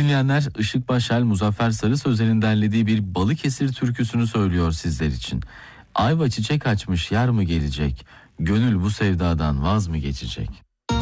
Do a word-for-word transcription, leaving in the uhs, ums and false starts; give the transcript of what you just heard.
dinleyenler, Işık Başel, Muzaffer Sarı Sözler'in derlediği bir Balıkesir türküsünü söylüyor sizler için. Ayva çiçek açmış, yar mı gelecek? Gönül bu sevdadan vaz mı geçecek?